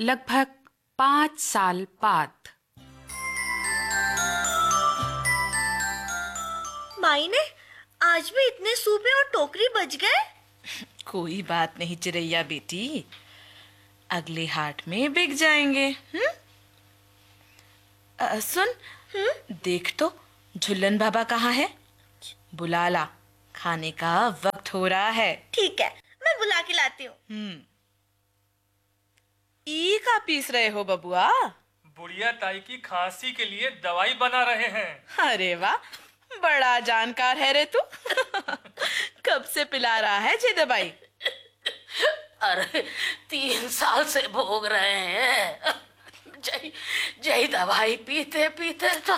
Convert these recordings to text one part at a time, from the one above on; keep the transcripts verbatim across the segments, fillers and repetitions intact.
लगभग पाँच साल बाद। माई ने आज भी इतने सूपे और टोकरी बच गए। कोई बात नहीं चिरैया बेटी, अगले हाट में बिक जाएंगे। हम्म अ, सुन, हम्म देख तो झुल्लन बाबा कहाँ है? बुला ला, खाने का वक्त हो रहा है। ठीक है, मैं बुला के लाती हूँ। हम्म ई का पीस रहे हो बबुआ? बुढ़िया ताई की खांसी के लिए दवाई बना रहे हैं। अरे वाह, बड़ा जानकार है रे तू। कब से पिला रहा है ये दवाई? अरे तीन साल से भोग रहे हैं। जय जय दवाई पीते पीते तो।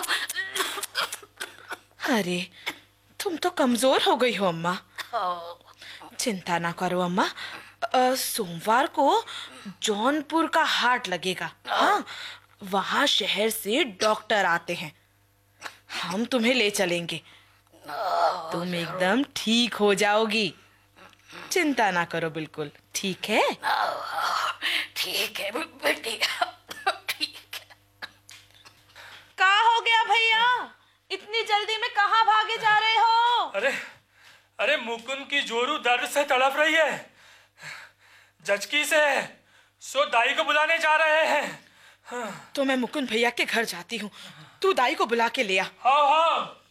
अरे तुम तो कमजोर हो गई हो अम्मा। चिंता ना करो अम्मा, अ, सोमवार को जौनपुर का हाट लगेगा। हाँ, वहाँ शहर से डॉक्टर आते हैं, हम तुम्हें ले चलेंगे। तुम एकदम ठीक हो जाओगी, चिंता ना करो बिल्कुल। ठीक है? ठीक है बेटी, ठीक है। का हो गया भैया, इतनी जल्दी में कहाँ भागे जा रहे हो? अरे अरे मुकुंद की जोरू दर्द से तड़प रही है। जचकी से सो दाई को बुलाने जा रहे हैं। तो मैं मुकुंद भैया के घर जाती हूँ, तू दाई को बुला के ले आ। हाँ हाँ।